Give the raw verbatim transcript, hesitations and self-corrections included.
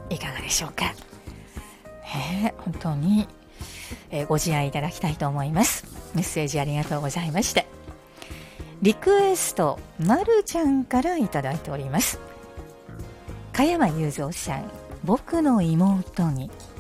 いかがでしょうか。ね、本当に、えー、ご自愛いただきたいと思います。メッセージありがとうございました。リクエスト、まるちゃんからいただいております。加山雄三さん、僕の妹に。